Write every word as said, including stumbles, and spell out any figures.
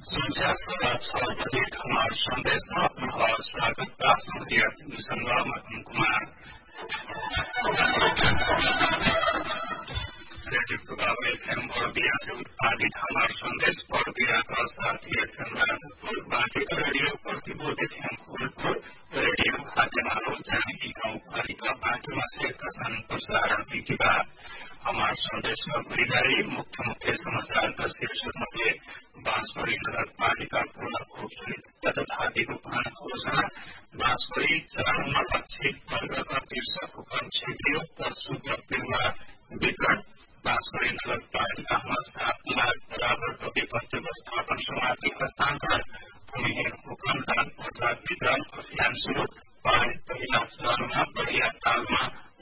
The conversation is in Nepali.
संख्या सभा छ बजे हमार सन्देशमा पुनः स्वागत बा। विद्यार्थीसँग म कुमार रेडियो प्रभाव एफएम बर्दिया से उत्पादित हमार संदेश बर्दिया का साथी एफएम राजपुर बाँकेको रेडियो प्रतिबोध एफएम फुलपुर रेडियो हातेमालो जानकी गाउँपालिका बाँकेमा से कसान प्रसारण की बात हमार संदेश में परिवारी मुख्य मुख्य समाचार का शीर्षक में से बांसबड़ी नगर पालिका पूर्ण खूबसूरत तथा रूपान घोषणा बांसबड़ी चरण लक्षित वर्ग का कृषक हुकम क्षेत्रीय पशु बिरुवा वितरण बांसबड़ी नगर पालिका में सात लाख बराबर का विपत्ति व्यवस्थापन समाप्ति हस्तांतरण भूमिहीन हुकम दान प्रचार वितरण अभियान शुरू पारित पहिला चरणमा बढ़िया तालमा